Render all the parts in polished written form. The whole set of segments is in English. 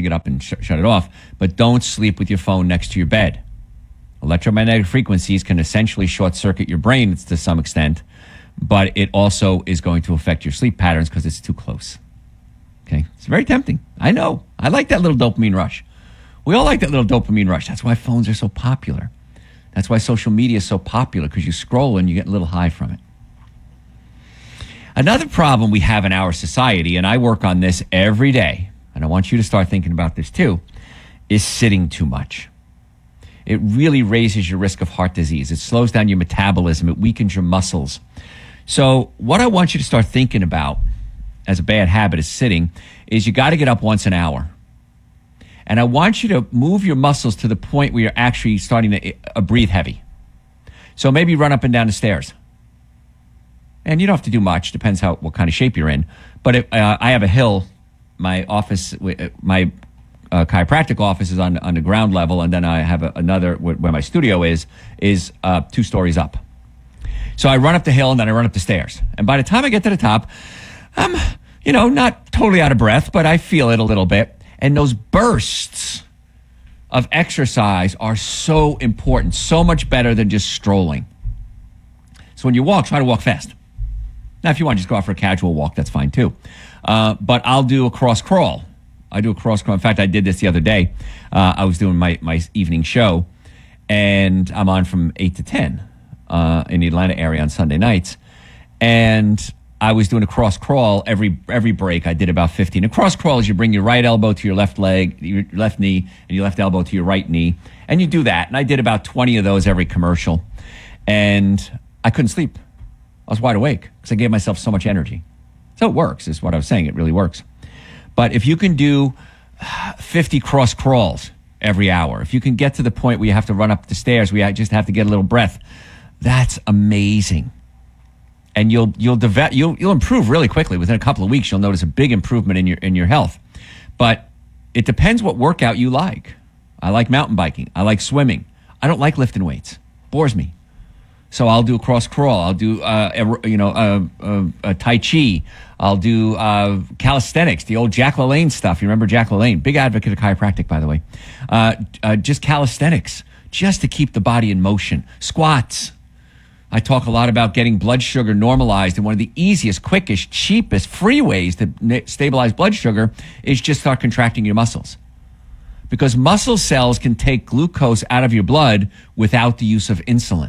get up and shut it off. But don't sleep with your phone next to your bed. Electromagnetic frequencies can essentially short-circuit your brain to some extent, but it also is going to affect your sleep patterns because it's too close. Okay? It's very tempting. I know. I like that little dopamine rush. We all like that little dopamine rush. That's why phones are so popular. That's why social media is so popular, because you scroll and you get a little high from it. Another problem we have in our society, and I work on this every day, and I want you to start thinking about this too, is sitting too much. It really raises your risk of heart disease. It slows down your metabolism. It weakens your muscles. So what I want you to start thinking about as a bad habit is sitting is you got to get up once an hour. And I want you to move your muscles to the point where you're actually starting to breathe heavy. So maybe run up and down the stairs. And you don't have to do much. Depends what kind of shape you're in. But I have a hill. My office, my chiropractic office is on the ground level, and then I have another where my studio is 2 stories up. So I run up the hill and then I run up the stairs. And by the time I get to the top, I'm, not totally out of breath, but I feel it a little bit. And those bursts of exercise are so important, so much better than just strolling. So when you walk, try to walk fast. Now, if you want to just go out for a casual walk, that's fine too. But I'll do a cross crawl. I do a cross crawl. In fact, I did this the other day. I was doing my evening show, and I'm on from 8 to 10 in the Atlanta area on Sunday nights. And I was doing a cross crawl every break. I did about 15. A cross crawl is you bring your right elbow to your left leg, your left knee, and your left elbow to your right knee. And you do that. And I did about 20 of those every commercial. And I couldn't sleep. I was wide awake because I gave myself so much energy. So it works, is what I was saying. It really works. But if you can do 50 cross crawls every hour, if you can get to the point where you have to run up the stairs, where you just have to get a little breath, that's amazing. And you'll improve really quickly. Within a couple of weeks, you'll notice a big improvement in your health. But it depends what workout you like. I like mountain biking. I like swimming. I don't like lifting weights. Bores me. So I'll do a cross crawl. I'll do Tai Chi. I'll do calisthenics, the old Jack LaLanne stuff. You remember Jack LaLanne? Big advocate of chiropractic, by the way. Just calisthenics, just to keep the body in motion. Squats. I talk a lot about getting blood sugar normalized, and one of the easiest, quickest, cheapest, free ways to stabilize blood sugar is just start contracting your muscles. Because muscle cells can take glucose out of your blood without the use of insulin.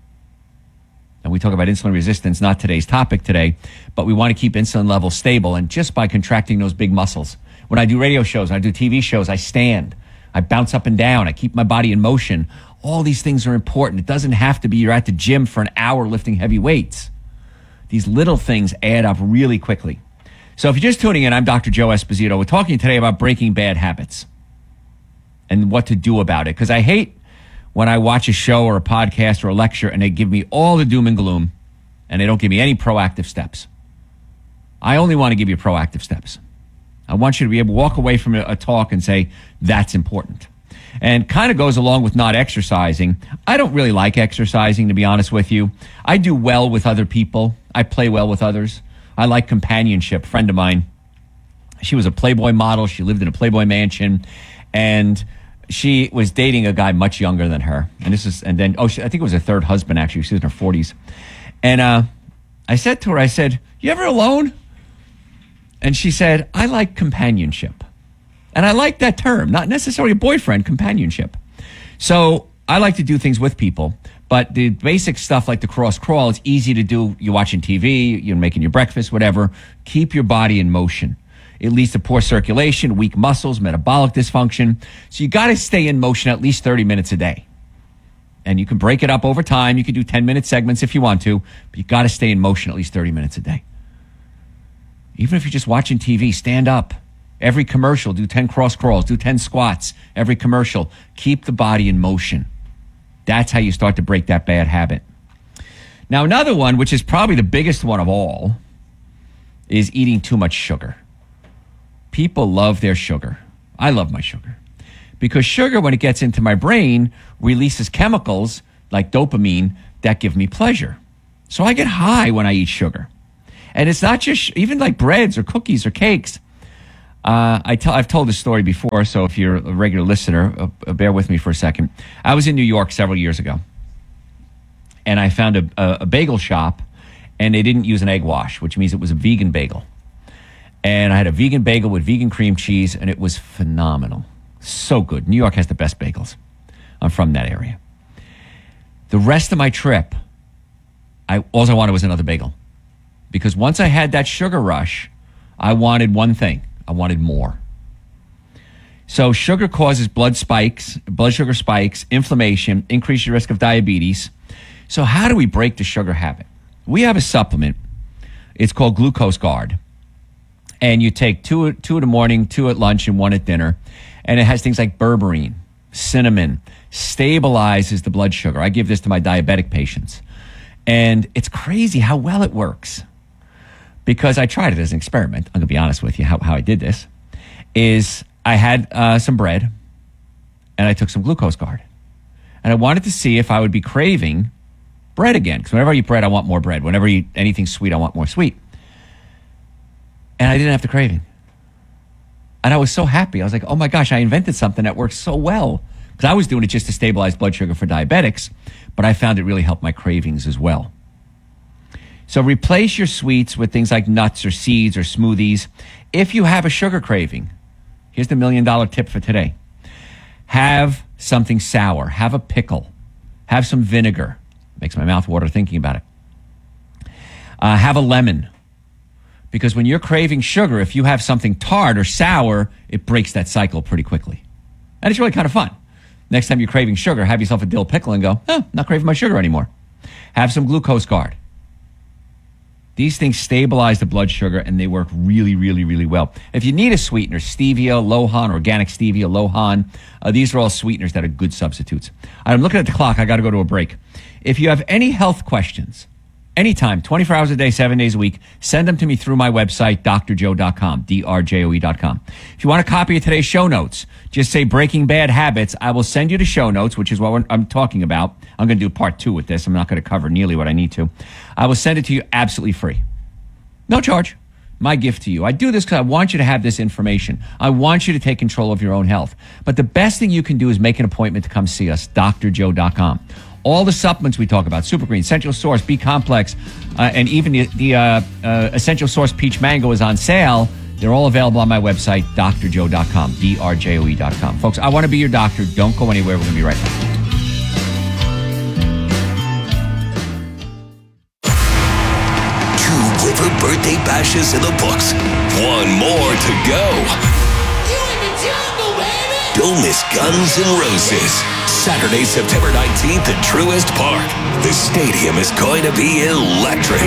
And we talk about insulin resistance, not today's topic today, but we want to keep insulin levels stable, and just by contracting those big muscles. When I do radio shows, I do TV shows, I stand, I bounce up and down, I keep my body in motion. All these things are important. It doesn't have to be you're at the gym for an hour lifting heavy weights. These little things add up really quickly. So if you're just tuning in, I'm Dr. Joe Esposito. We're talking today about breaking bad habits and what to do about it, because I hate when I watch a show or a podcast or a lecture and they give me all the doom and gloom and they don't give me any proactive steps. I only want to give you proactive steps. I want you to be able to walk away from a talk and say, that's important. And kind of goes along with not exercising. I don't really like exercising, to be honest with you. I do well with other people. I play well with others. I like companionship. A friend of mine, she was a Playboy model. She lived in a Playboy mansion, and she was dating a guy much younger than her. I think it was her third husband, actually. She was in her 40s. And I said to her, you ever alone? And she said, I like companionship. And I like that term, not necessarily a boyfriend, companionship. So I like to do things with people, but the basic stuff like the cross crawl, it's easy to do. You're watching TV, you're making your breakfast, whatever. Keep your body in motion. It leads to poor circulation, weak muscles, metabolic dysfunction. So you got to stay in motion at least 30 minutes a day. And you can break it up over time. You can do 10-minute segments if you want to, but you got to stay in motion at least 30 minutes a day. Even if you're just watching TV, stand up. Every commercial, do 10 cross crawls, do 10 squats. Every commercial, keep the body in motion. That's how you start to break that bad habit. Now, another one, which is probably the biggest one of all, is eating too much sugar. People love their sugar. I love my sugar. Because sugar, when it gets into my brain, releases chemicals like dopamine that give me pleasure. So I get high when I eat sugar. And it's not just, even like breads or cookies or cakes. I've told this story before, so if you're a regular listener, bear with me for a second. I was in New York several years ago, and I found a bagel shop, and they didn't use an egg wash, which means it was a vegan bagel. And I had a vegan bagel with vegan cream cheese, and it was phenomenal. So good. New York has the best bagels. I'm from that area. The rest of my trip, all I wanted was another bagel. Because once I had that sugar rush, I wanted one thing. I wanted more. So sugar causes blood sugar spikes, inflammation, increase your risk of diabetes. So how do we break the sugar habit? We have a supplement. It's called Glucose Guard. And you take two in the morning, 2 at lunch, and 1 at dinner. And it has things like berberine, cinnamon, stabilizes the blood sugar. I give this to my diabetic patients. And it's crazy how well it works. Because I tried it as an experiment. I'm going to be honest with you how I did this. Is I had some bread, and I took some Glucose Guard. And I wanted to see if I would be craving bread again. Because whenever I eat bread, I want more bread. Whenever I eat anything sweet, I want more sweet. And I didn't have the craving. And I was so happy. I was like, oh my gosh, I invented something that works so well. Because I was doing it just to stabilize blood sugar for diabetics, but I found it really helped my cravings as well. So replace your sweets with things like nuts or seeds or smoothies. If you have a sugar craving, here's the $1 million tip for today. Have something sour. Have a pickle. Have some vinegar. Makes my mouth water thinking about it. Have a lemon. Because when you're craving sugar, if you have something tart or sour, it breaks that cycle pretty quickly. And it's really kind of fun. Next time you're craving sugar, have yourself a dill pickle and go, not craving my sugar anymore. Have some Glucose Guard. These things stabilize the blood sugar, and they work really, really, really well. If you need a sweetener, stevia, Lohan, organic stevia, Lohan, these are all sweeteners that are good substitutes. I'm looking at the clock. I got to go to a break. If you have any health questions, anytime, 24 hours a day, 7 days a week, send them to me through my website, drjoe.com, drjoe.com. If you want a copy of today's show notes, just say Breaking Bad Habits. I will send you the show notes, which is what I'm talking about. I'm going to do part 2 with this. I'm not going to cover nearly what I need to. I will send it to you absolutely free. No charge. My gift to you. I do this because I want you to have this information. I want you to take control of your own health. But the best thing you can do is make an appointment to come see us, drjoe.com. All the supplements we talk about, Super Green, Essential Source, B-Complex, and even the Essential Source Peach Mango is on sale. They're all available on my website, drjoe.com, drjoe.com. Folks, I want to be your doctor. Don't go anywhere. We're going to be right back. 2 River birthday bashes in the books. 1 more to go. You in the jungle, baby! Don't miss Guns N' Roses. Saturday, September 19th at Truist Park. The stadium is going to be electric.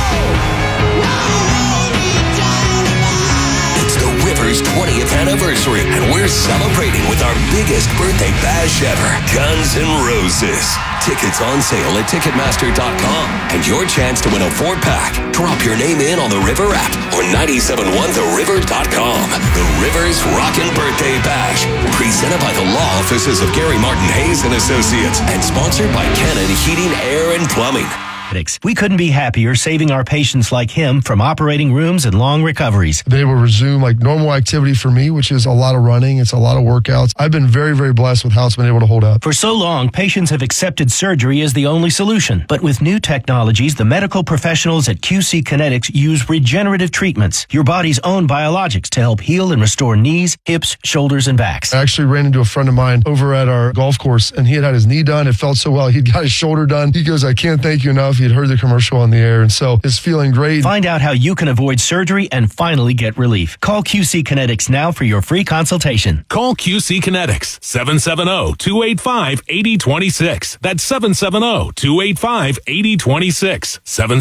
It's the Rivers 20th anniversary, and we're celebrating with our biggest birthday bash ever, Guns N' Roses. Tickets on sale at Ticketmaster.com, and your chance to win a 4-pack. Drop your name in on the River app or 971theriver.com. The Rivers Rockin' Birthday Bash, presented by the law offices of Gary Martin Hayes and Associates, and sponsored by Cannon Heating, Air, and Plumbing. We couldn't be happier saving our patients like him from operating rooms and long recoveries. They will resume like normal activity for me, which is a lot of running. It's a lot of workouts. I've been very, very blessed with how it's been able to hold up. For so long, patients have accepted surgery as the only solution. But with new technologies, the medical professionals at QC Kinetics use regenerative treatments, your body's own biologics, to help heal and restore knees, hips, shoulders, and backs. I actually ran into a friend of mine over at our golf course, and he had his knee done. It felt so well. He'd got his shoulder done. He goes, I can't thank you enough. He had heard the commercial on the air, and so it's feeling great. Find out how you can avoid surgery and finally get relief. Call QC Kinetics now for your free consultation. Call QC Kinetics, 770-285-8026. That's 770-285-8026.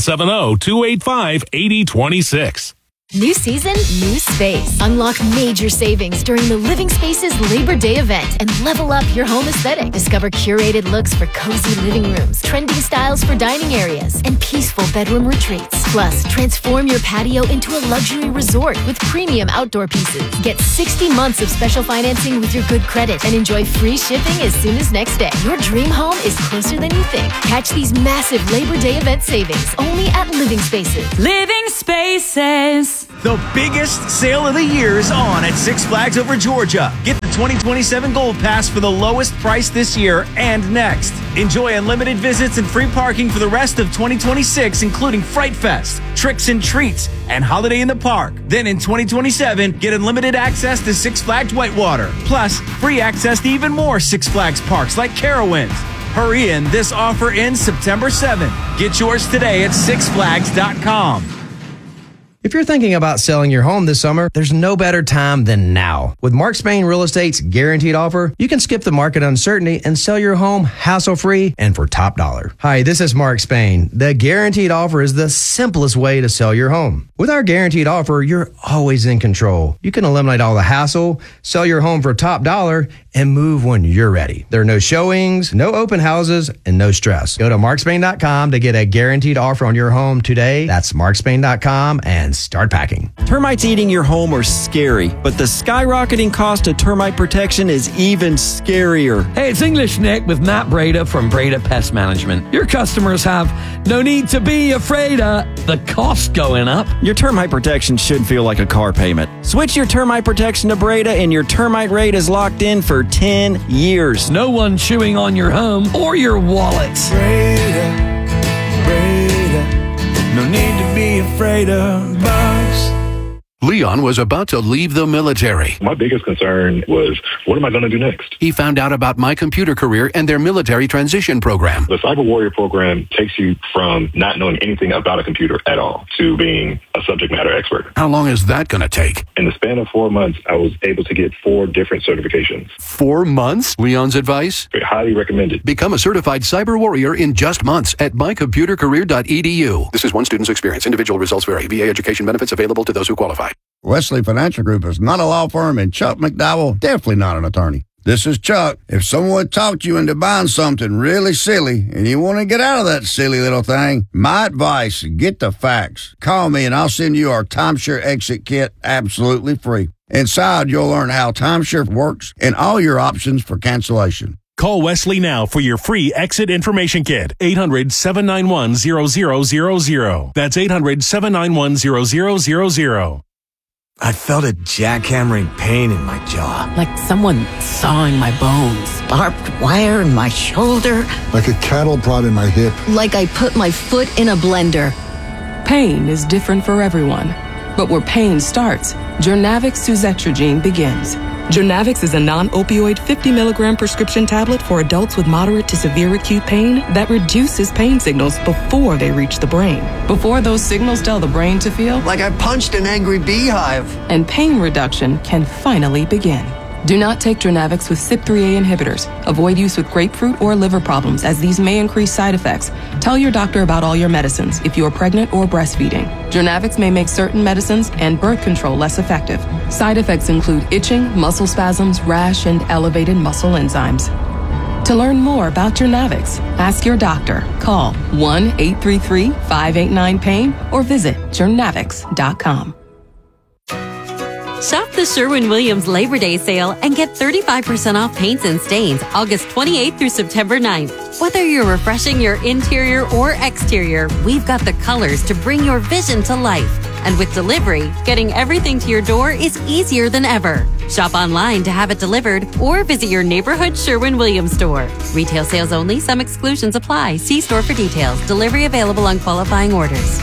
770-285-8026. New season, new space. Unlock major savings during the Living Spaces Labor Day event and level up your home aesthetic. Discover curated looks for cozy living rooms, trending styles for dining areas, and peaceful bedroom retreats. Plus, transform your patio into a luxury resort with premium outdoor pieces. Get 60 months of special financing with your good credit and enjoy free shipping as soon as next day. Your dream home is closer than you think. Catch these massive Labor Day event savings only at Living Spaces. Living Spaces. The biggest sale of the year is on at Six Flags Over Georgia. Get the 2027 Gold Pass for the lowest price this year and next. Enjoy unlimited visits and free parking for the rest of 2026, including Fright Fest, Tricks and Treats, and Holiday in the Park. Then in 2027, get unlimited access to Six Flags Whitewater, plus free access to even more Six Flags parks like Carowinds. Hurry in, this offer ends September 7th. Get yours today at sixflags.com. If you're thinking about selling your home this summer, there's no better time than now. With Mark Spain Real Estate's guaranteed offer, you can skip the market uncertainty and sell your home hassle-free and for top dollar. Hi, this is Mark Spain. The guaranteed offer is the simplest way to sell your home. With our guaranteed offer, you're always in control. You can eliminate all the hassle, sell your home for top dollar, and move when you're ready. There are no showings, no open houses, and no stress. Go to markspain.com to get a guaranteed offer on your home today. That's markspain.com and start packing. Termites eating your home are scary, but the skyrocketing cost of termite protection is even scarier. Hey, it's English Nick with Matt Breda from Breda Pest Management. Your customers have no need to be afraid of the cost going up. Your termite protection should feel like a car payment. Switch your termite protection to Breda and your termite rate is locked in for 10 years. No one chewing on your home or your wallet. Breda, no need to be afraid of bugs. Leon was about to leave the military. My biggest concern was, what am I going to do next? He found out about My Computer Career and their military transition program. The Cyber Warrior program takes you from not knowing anything about a computer at all to being a subject matter expert. How long is that going to take? In the span of 4 months, I was able to get 4 different certifications. 4 months? Leon's advice? Highly recommended. Become a certified cyber warrior in just months at mycomputercareer.edu. This is one student's experience. Individual results vary. VA education benefits available to those who qualify. Wesley Financial Group is not a law firm, and Chuck McDowell definitely not an attorney. This is Chuck. If someone talked you into buying something really silly and you want to get out of that silly little thing, my advice, get the facts. Call me and I'll send you our timeshare exit kit absolutely free. Inside, you'll learn how timeshare works and all your options for cancellation. Call Wesley now for your free exit information kit. 800-791-0000. That's 800-791-0000. I felt a jackhammering pain in my jaw. Like someone sawing my bones. Barbed wire in my shoulder. Like a cattle prod in my hip. Like I put my foot in a blender. Pain is different for everyone. But where pain starts, Journavx Suzetrigine begins. Journavx is a non-opioid 50-milligram prescription tablet for adults with moderate to severe acute pain that reduces pain signals before they reach the brain. Before those signals tell the brain to feel like I punched an angry beehive. And pain reduction can finally begin. Do not take Journavx with CYP3A inhibitors. Avoid use with grapefruit or liver problems, as these may increase side effects. Tell your doctor about all your medicines if you are pregnant or breastfeeding. Journavx may make certain medicines and birth control less effective. Side effects include itching, muscle spasms, rash, and elevated muscle enzymes. To learn more about Journavx, ask your doctor. Call 1-833-589-PAIN or visit journavx.com. Shop the Sherwin-Williams Labor Day sale and get 35% off paints and stains August 28th through September 9th. Whether you're refreshing your interior or exterior, we've got the colors to bring your vision to life. And with delivery, getting everything to your door is easier than ever. Shop online to have it delivered or visit your neighborhood Sherwin-Williams store. Retail sales only. Some exclusions apply. See store for details. Delivery available on qualifying orders.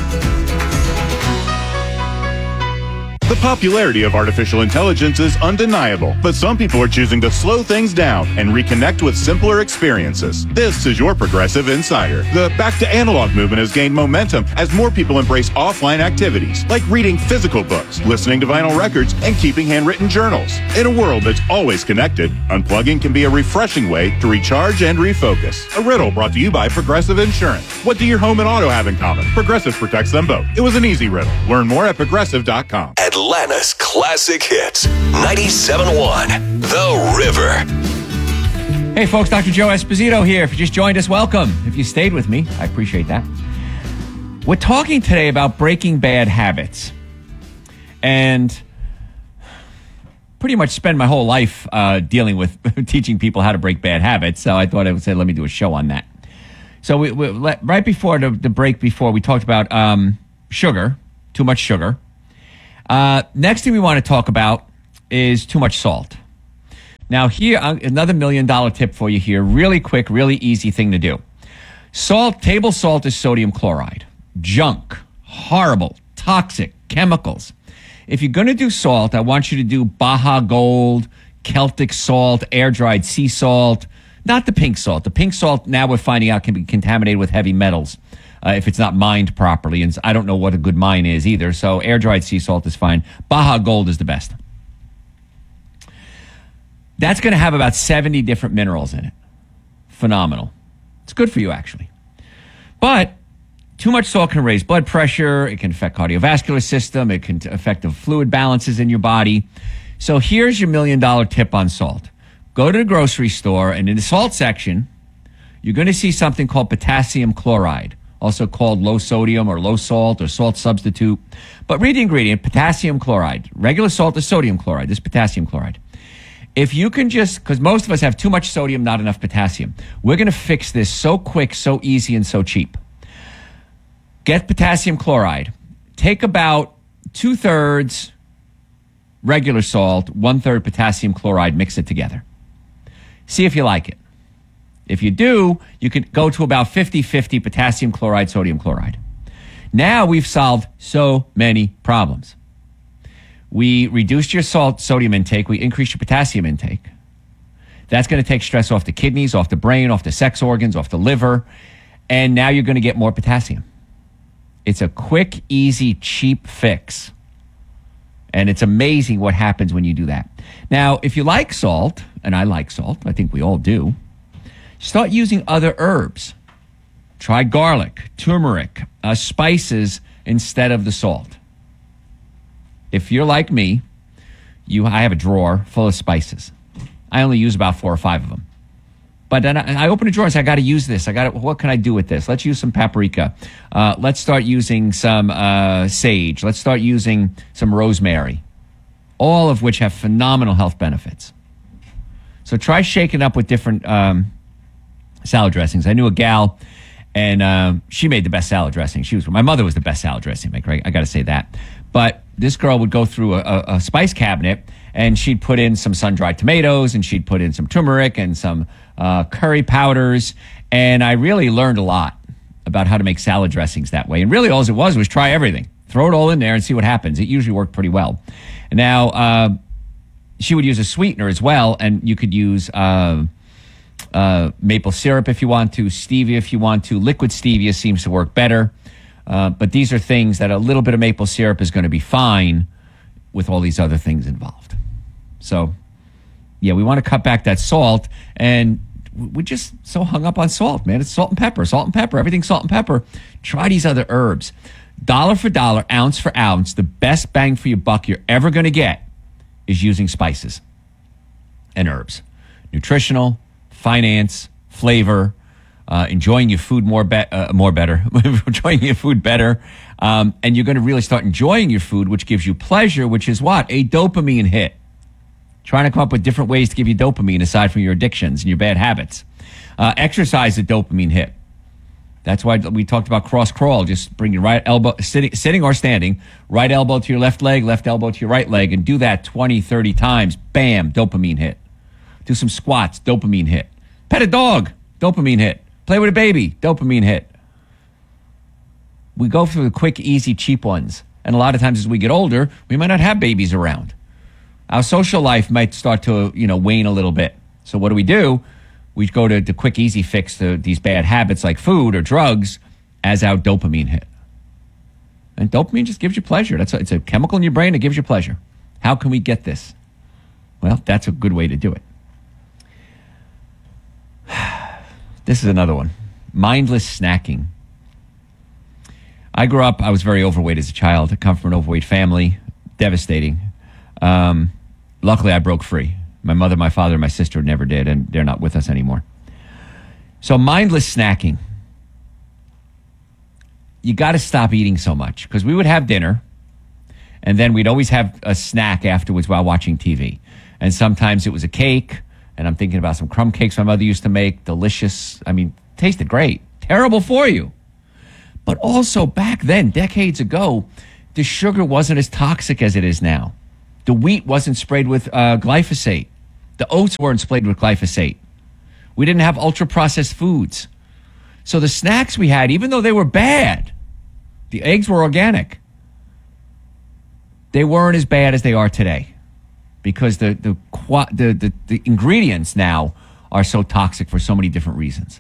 The popularity of artificial intelligence is undeniable, but some people are choosing to slow things down and reconnect with simpler experiences. This is your Progressive Insider. The back to analog movement has gained momentum as more people embrace offline activities, like reading physical books, listening to vinyl records, and keeping handwritten journals. In a world that's always connected, unplugging can be a refreshing way to recharge and refocus. A riddle brought to you by Progressive Insurance. What do your home and auto have in common? Progressive protects them both. It was an easy riddle. Learn more at progressive.com. Atlanta's classic hits. 97.1 The River. Hey folks, Dr. Joe Esposito here. If you just joined us, welcome. If you stayed with me, I appreciate that. We're talking today about breaking bad habits. And pretty much spend my whole life dealing with teaching people how to break bad habits. So I thought I would say, let me do a show on that. So right before the break before, we talked about sugar, too much sugar. Next thing we want to talk about is too much salt. Now here, another $1 million tip for you here. Really quick, really easy thing to do. Salt, table salt is sodium chloride. Junk, horrible, toxic, chemicals. If you're going to do salt, I want you to do Baja Gold, Celtic salt, air-dried sea salt, not the pink salt. The pink salt, now we're finding out, can be contaminated with heavy metals if it's not mined properly. And I don't know what a good mine is either. So air-dried sea salt is fine. Baja Gold is the best. That's going to have about 70 different minerals in it. Phenomenal. It's good for you, actually. But too much salt can raise blood pressure. It can affect cardiovascular system. It can affect the fluid balances in your body. So here's your $1 million tip on salt. Go to the grocery store, and in the salt section, you're going to see something called potassium chloride, also called low sodium or low salt or salt substitute. But read the ingredient, potassium chloride. Regular salt is sodium chloride. This is potassium chloride. If you can just, because most of us have too much sodium, not enough potassium. We're going to fix this so quick, so easy, and so cheap. Get potassium chloride. Take about 2/3 regular salt, 1/3 potassium chloride, mix it together. See if you like it. If you do, you can go to about 50-50 potassium chloride, sodium chloride. Now we've solved so many problems. We reduced your sodium intake. We increased your potassium intake. That's going to take stress off the kidneys, off the brain, off the sex organs, off the liver. And now you're going to get more potassium. It's a quick, easy, cheap fix. And it's amazing what happens when you do that. Now, if you like salt, and I like salt, I think we all do, start using other herbs. Try garlic, turmeric, spices instead of the salt. If you're like me, I have a drawer full of spices. I only use about 4 or 5 of them. But then I open a drawer and say, I got to use this. What can I do with this? Let's use some paprika. Let's start using some sage. Let's start using some rosemary. All of which have phenomenal health benefits. So try shaking up with different salad dressings. I knew a gal, and she made the best salad dressing. My mother was the best salad dressing maker. I got to say that. But this girl would go through a spice cabinet, and she'd put in some sun-dried tomatoes, and she'd put in some turmeric and some curry powders. And I really learned a lot about how to make salad dressings that way. And really all it was try everything. Throw it all in there and see what happens. It usually worked pretty well. And now she would use a sweetener as well, and you could use maple syrup if you want to, stevia if you want to. Liquid stevia seems to work better. But these are things that a little bit of maple syrup is going to be fine with all these other things involved. So, yeah, we want to cut back that salt, and we're just so hung up on salt, man. It's salt and pepper, everything's salt and pepper. Try these other herbs. Dollar for dollar, ounce for ounce, the best bang for your buck you're ever going to get is using spices and herbs. Nutritional, finance, flavor, enjoying your food better, enjoying your food better. And you're going to really start enjoying your food, which gives you pleasure, which is what? A dopamine hit. Trying to come up with different ways to give you dopamine aside from your addictions and your bad habits. Exercise a dopamine hit. That's why we talked about cross crawl. Just bring your right elbow, sitting or standing, right elbow to your left leg, left elbow to your right leg, and do that 20, 30 times. Bam, dopamine hit. Do some squats, dopamine hit. Pet a dog, dopamine hit. Play with a baby, dopamine hit. We go through the quick, easy, cheap ones. And a lot of times as we get older, we might not have babies around. Our social life might start to, wane a little bit. So what do? We go to the quick, easy fix to these bad habits like food or drugs as our dopamine hit. And dopamine just gives you pleasure. It's a chemical in your brain that gives you pleasure. How can we get this? Well, that's a good way to do it. This is another one. Mindless snacking. I was very overweight as a child. I come from an overweight family. Devastating. Luckily, I broke free. My mother, my father, and my sister never did, and they're not with us anymore. So mindless snacking. You got to stop eating so much, because we would have dinner, and then we'd always have a snack afterwards while watching TV. And sometimes it was a cake, and I'm thinking about some crumb cakes my mother used to make. Delicious. Tasted great. Terrible for you. But also back then, decades ago, the sugar wasn't as toxic as it is now. The wheat wasn't sprayed with glyphosate. The oats weren't sprayed with glyphosate. We didn't have ultra-processed foods. So the snacks we had, even though they were bad, the eggs were organic. They weren't as bad as they are today because the ingredients now are so toxic for so many different reasons.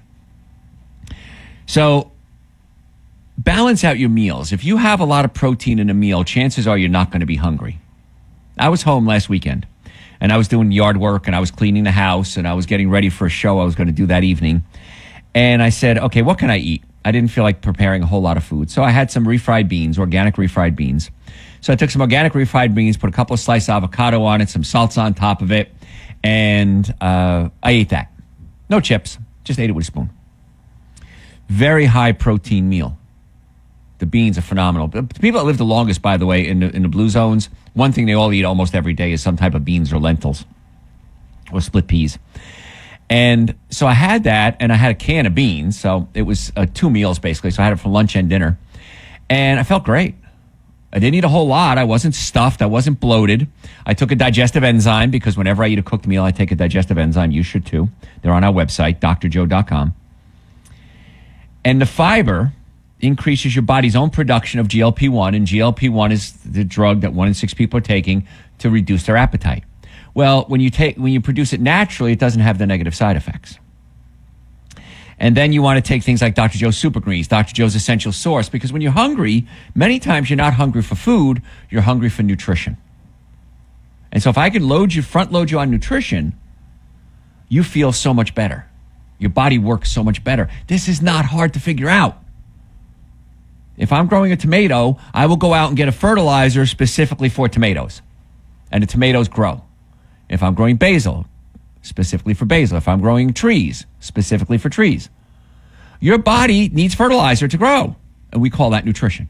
So balance out your meals. If you have a lot of protein in a meal, chances are you're not going to be hungry. I was home last weekend, and I was doing yard work, and I was cleaning the house, and I was getting ready for a show I was going to do that evening. And I said, okay, what can I eat? I didn't feel like preparing a whole lot of food. So I had some refried beans, organic refried beans. So I took some organic refried beans, put a couple of sliced avocado on it, some salsa on top of it, and I ate that. No chips, just ate it with a spoon. Very high protein meal. The beans are phenomenal. The people that live the longest, by the way, in the blue zones, one thing they all eat almost every day is some type of beans or lentils or split peas. And so I had that, and I had a can of beans. So it was 2 meals, basically. So I had it for lunch and dinner. And I felt great. I didn't eat a whole lot. I wasn't stuffed. I wasn't bloated. I took a digestive enzyme because whenever I eat a cooked meal, I take a digestive enzyme. You should too. They're on our website, drjoe.com. And the fiber increases your body's own production of GLP-1, and GLP-1 is the drug that 1 in 6 people are taking to reduce their appetite. Well, when you produce it naturally, it doesn't have the negative side effects. And then you want to take things like Dr. Joe's Super Greens, Dr. Joe's Essential Source, because when you're hungry, many times you're not hungry for food, you're hungry for nutrition. And so if I could front load you on nutrition, you feel so much better. Your body works so much better. This is not hard to figure out. If I'm growing a tomato, I will go out and get a fertilizer specifically for tomatoes. And the tomatoes grow. If I'm growing basil, specifically for basil. If I'm growing trees, specifically for trees. Your body needs fertilizer to grow. And we call that nutrition.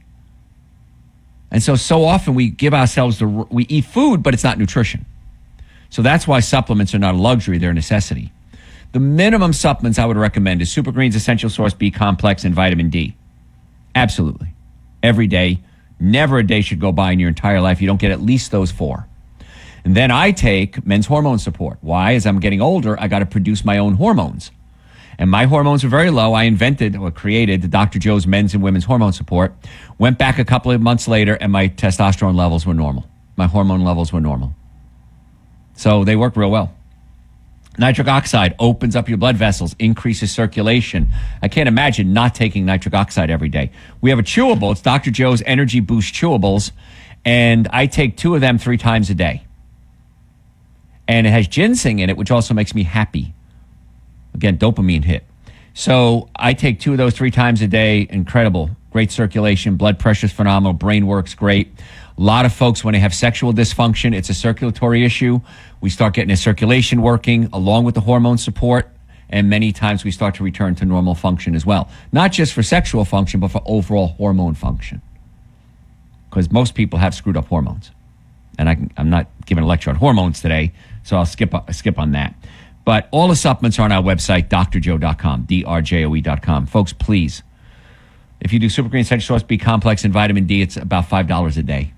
And so often we give ourselves we eat food, but it's not nutrition. So that's why supplements are not a luxury, they're a necessity. The minimum supplements I would recommend is Super Greens Essential Source B Complex and vitamin D. Absolutely. Every day. Never a day should go by in your entire life you don't get at least those 4. And then I take men's hormone support. Why? As I'm getting older, I got to produce my own hormones. And my hormones were very low. I invented or created the Dr. Joe's men's and women's hormone support. Went back a couple of months later, and my testosterone levels were normal. My hormone levels were normal. So they work real well. Nitric oxide opens up your blood vessels, increases circulation. I can't imagine not taking nitric oxide every day. We have a chewable. It's Dr. Joe's Energy Boost Chewables, and I take 2 of them 3 times a day. And it has ginseng in it, which also makes me happy. Again, dopamine hit. So I take 2 of those 3 times a day. Incredible. Great circulation. Blood pressure's phenomenal. Brain works great. A lot of folks, when they have sexual dysfunction, it's a circulatory issue. We start getting the circulation working along with the hormone support. And many times we start to return to normal function as well. Not just for sexual function, but for overall hormone function. Because most people have screwed up hormones. And I'm not giving a lecture on hormones today, so I'll skip on that. But all the supplements are on our website, drjoe.com, drjoe.com. Folks, please, if you do Super Green Essential Source B Complex and vitamin D, it's about $5 a day.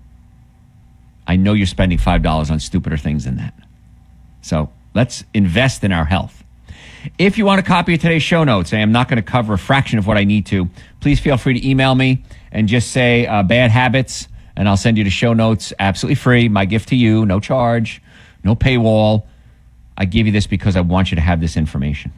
I know you're spending $5 on stupider things than that. So let's invest in our health. If you want a copy of today's show notes, I am not going to cover a fraction of what I need to. Please feel free to email me and just say bad habits, and I'll send you the show notes absolutely free. My gift to you, no charge, no paywall. I give you this because I want you to have this information.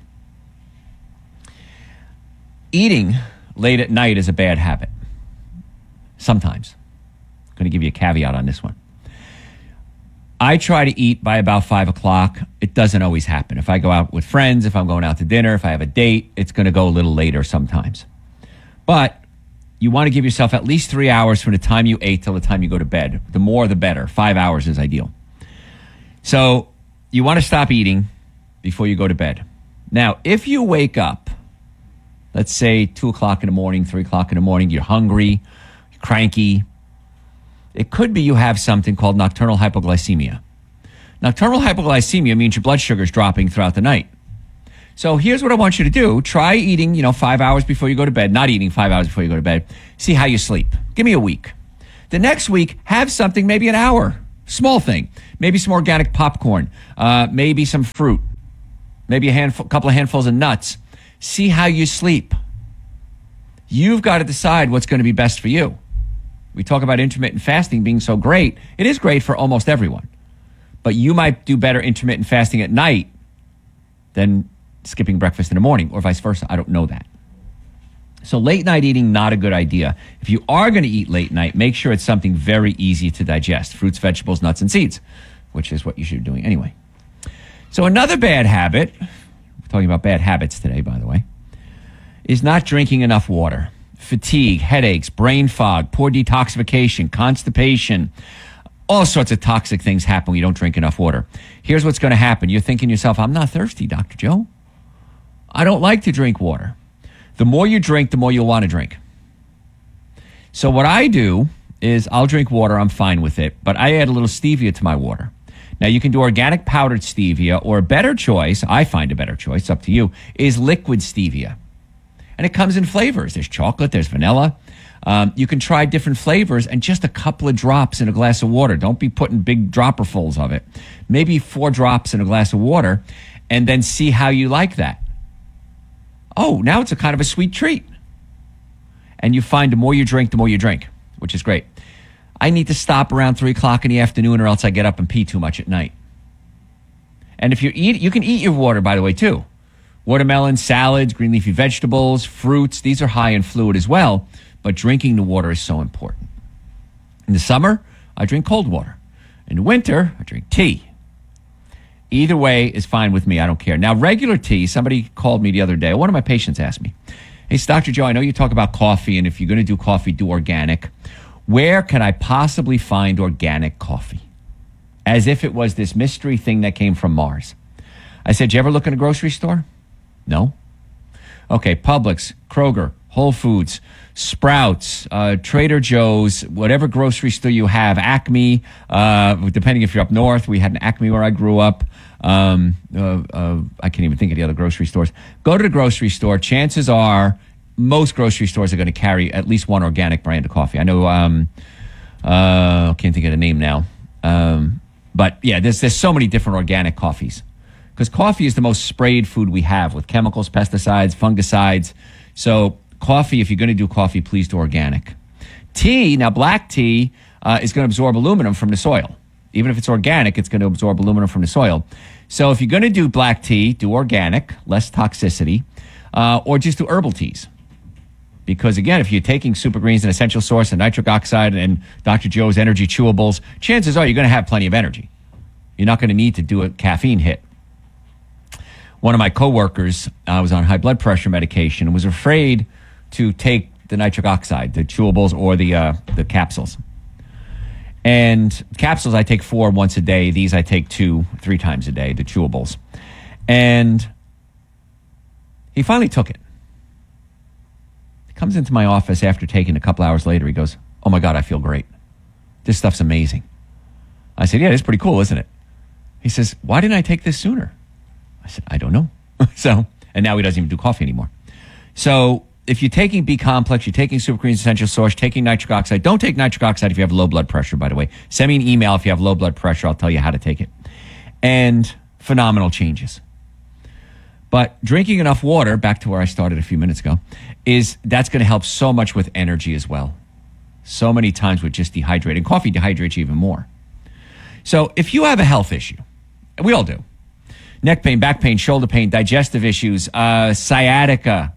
Eating late at night is a bad habit. Sometimes. I'm going to give you a caveat on this one. I try to eat by about 5 o'clock. It doesn't always happen. If I go out with friends, if I'm going out to dinner, if I have a date, it's going to go a little later sometimes. But you want to give yourself at least 3 hours from the time you ate till the time you go to bed. The more, the better. 5 hours is ideal. So you want to stop eating before you go to bed. Now, if you wake up, let's say 2 o'clock in the morning, 3 o'clock in the morning, you're hungry, you're cranky, it could be you have something called nocturnal hypoglycemia. Nocturnal hypoglycemia means your blood sugar is dropping throughout the night. So here's what I want you to do. Try eating, 5 hours before you go to bed, not eating 5 hours before you go to bed. See how you sleep. Give me a week. The next week, have something, maybe an hour. Small thing. Maybe some organic popcorn. Maybe some fruit. Maybe a couple of handfuls of nuts. See how you sleep. You've got to decide what's going to be best for you. We talk about intermittent fasting being so great. It is great for almost everyone. But you might do better intermittent fasting at night than skipping breakfast in the morning, or vice versa. I don't know that. So late night eating, not a good idea. If you are going to eat late night, make sure it's something very easy to digest. Fruits, vegetables, nuts, and seeds, which is what you should be doing anyway. So another bad habit, we're talking about bad habits today, by the way, is not drinking enough water. Fatigue, headaches, brain fog, poor detoxification, constipation, all sorts of toxic things happen when you don't drink enough water. Here's what's going to happen. You're thinking to yourself, I'm not thirsty, Dr. Joe. I don't like to drink water. The more you drink, the more you'll want to drink. So what I do is I'll drink water. I'm fine with it. But I add a little stevia to my water. Now, you can do organic powdered stevia, or a better choice, I find a better choice, up to you, is liquid stevia. And it comes in flavors. There's chocolate, there's vanilla. You can try different flavors and just a couple of drops in a glass of water. Don't be putting big dropperfuls of it. Maybe 4 drops in a glass of water, and then see how you like that. Oh, now it's a kind of a sweet treat. And you find the more you drink, which is great. I need to stop around 3 o'clock in the afternoon, or else I get up and pee too much at night. And if you eat, you can eat your water, by the way, too. Watermelon, salads, green leafy vegetables, fruits, these are high in fluid as well, but drinking the water is so important. In the summer, I drink cold water. In the winter, I drink tea. Either way is fine with me. I don't care. Now, regular tea, somebody called me the other day. One of my patients asked me, hey, Dr. Joe, I know you talk about coffee, and if you're going to do coffee, do organic. Where can I possibly find organic coffee? As if it was this mystery thing that came from Mars. I said, did you ever look in a grocery store? No. Okay, Publix, Kroger, Whole Foods, Sprouts, Trader Joe's, whatever grocery store you have, Acme, depending if you're up north. We had an Acme where I grew up. I can't even think of the other grocery stores. Go to the grocery store. Chances are most grocery stores are going to carry at least one organic brand of coffee. I know, I can't think of the name now. But yeah, there's so many different organic coffees. Because coffee is the most sprayed food we have, with chemicals, pesticides, fungicides. So coffee, if you're going to do coffee, please do organic. Tea, now black tea is going to absorb aluminum from the soil. Even if it's organic, it's going to absorb aluminum from the soil. So if you're going to do black tea, do organic, less toxicity, or just do herbal teas. Because again, if you're taking Super Greens, an essential source, and nitric oxide, and Dr. Joe's energy chewables, chances are you're going to have plenty of energy. You're not going to need to do a caffeine hit. One of my coworkers was on high blood pressure medication and was afraid to take the nitric oxide, the chewables, or the capsules. And capsules I take 4 once a day. These I take 2-3 times a day, the chewables. And he finally took it. He comes into my office after taking a couple hours later. He goes, oh my God, I feel great. This stuff's amazing. I said, yeah, it's pretty cool, isn't it? He says, why didn't I take this sooner? I said, I don't know. And now he doesn't even do coffee anymore. So if you're taking B-complex, you're taking Super Greens Essential Source, taking nitric oxide, don't take nitric oxide if you have low blood pressure, by the way. Send me an email if you have low blood pressure. I'll tell you how to take it. And phenomenal changes. But drinking enough water, back to where I started a few minutes ago, that's going to help so much with energy as well. So many times with just dehydrating. Coffee dehydrates you even more. So if you have a health issue, and we all do, neck pain, back pain, shoulder pain, digestive issues, sciatica.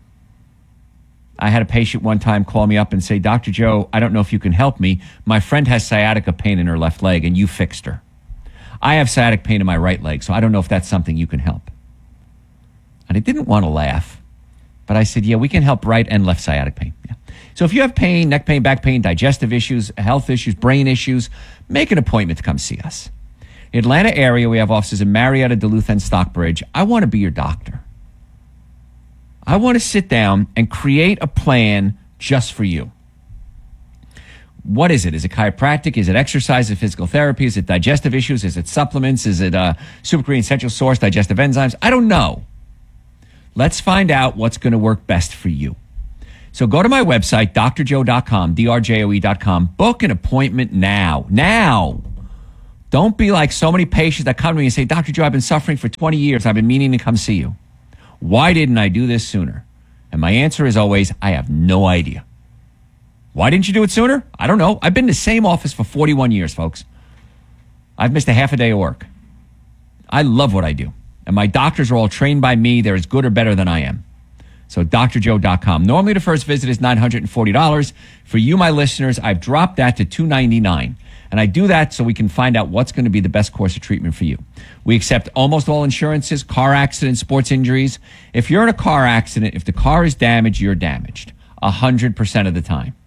I had a patient one time call me up and say, Dr. Joe, I don't know if you can help me. My friend has sciatica pain in her left leg, and you fixed her. I have sciatic pain in my right leg, so I don't know if that's something you can help. And I didn't want to laugh, but I said, yeah, we can help right and left sciatic pain. Yeah. So if you have pain, neck pain, back pain, digestive issues, health issues, brain issues, make an appointment to come see us. In the Atlanta area, we have offices in Marietta, Duluth, and Stockbridge. I want to be your doctor. I want to sit down and create a plan just for you. What is it? Is it chiropractic? Is it exercise? Is it physical therapy? Is it digestive issues? Is it supplements? Is it Super Green Essential Source, digestive enzymes? I don't know. Let's find out what's going to work best for you. So go to my website, drjoe.com, drjoe.com. Book an appointment now. Now. Don't be like so many patients that come to me and say, Dr. Joe, I've been suffering for 20 years. I've been meaning to come see you. Why didn't I do this sooner? And my answer is always, I have no idea. Why didn't you do it sooner? I don't know. I've been in the same office for 41 years, folks. I've missed a half a day of work. I love what I do. And my doctors are all trained by me. They're as good or better than I am. So drjoe.com. Normally the first visit is $940. For you, my listeners, I've dropped that to $299. And I do that so we can find out what's going to be the best course of treatment for you. We accept almost all insurances, car accidents, sports injuries. If you're in a car accident, if the car is damaged, you're damaged 100% of the time.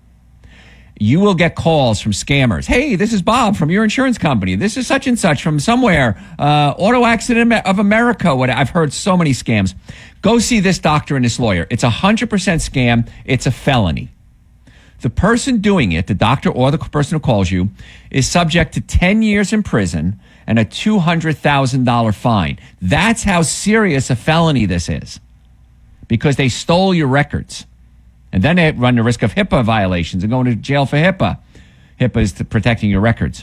You will get calls from scammers. Hey, this is Bob from your insurance company. This is such and such from somewhere. Auto Accident of America. What I've heard so many scams. Go see this doctor and this lawyer. It's 100% scam. It's a felony. The person doing it, the doctor or the person who calls you, is subject to 10 years in prison and a $200,000 fine. That's how serious a felony this is, because they stole your records. And then they run the risk of HIPAA violations and going to jail for HIPAA. HIPAA is protecting your records.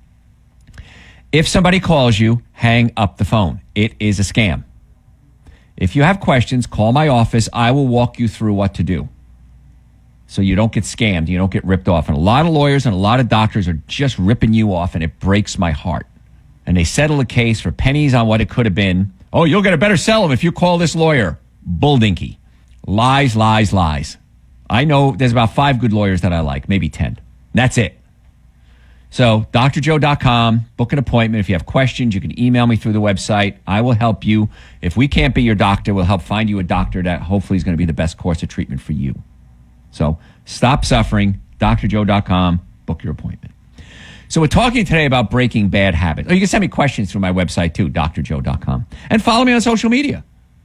If somebody calls you, hang up the phone. It is a scam. If you have questions, call my office. I will walk you through what to do, so you don't get scammed, you don't get ripped off. And a lot of lawyers and a lot of doctors are just ripping you off, and it breaks my heart. And they settle a case for pennies on what it could have been. Oh, you'll get a better sell if you call this lawyer. Bulldinky. Lies, lies, lies. I know there's about 5 good lawyers that I like, maybe 10. That's it. So drjoe.com, book an appointment. If you have questions, you can email me through the website. I will help you. If we can't be your doctor, we'll help find you a doctor that hopefully is going to be the best course of treatment for you. So stop suffering, drjoe.com, book your appointment. So we're talking today about breaking bad habits. Oh, you can send me questions through my website too, drjoe.com. And follow me on social media.